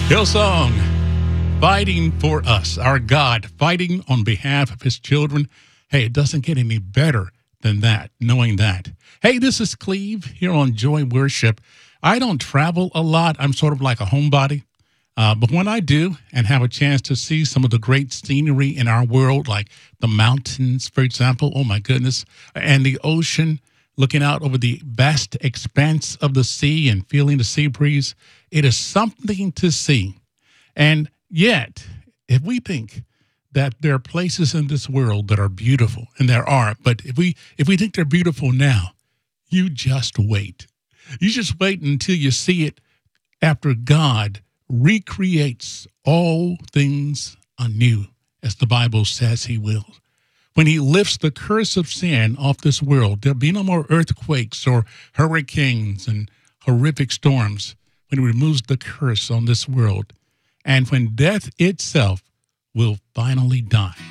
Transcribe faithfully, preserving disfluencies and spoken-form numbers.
Hillsong, fighting for us, our God, fighting on behalf of his children. Hey, it doesn't get any better than that, knowing that. Hey, this is Cleve here on Joy Worship. I don't travel a lot. I'm sort of like a homebody. Uh, but when I do and have a chance to see some of the great scenery in our world, like the mountains, for example, oh my goodness, and the ocean, looking out over the vast expanse of the sea and feeling the sea breeze, it is something to see. And yet, if we think that there are places in this world that are beautiful, and there are, but if we if we think they're beautiful now, you just wait. You just wait until you see it after God recreates all things anew, as the Bible says he will. When he lifts the curse of sin off this world, there'll be no more earthquakes or hurricanes and horrific storms when he removes the curse on this world, and when death itself will finally die.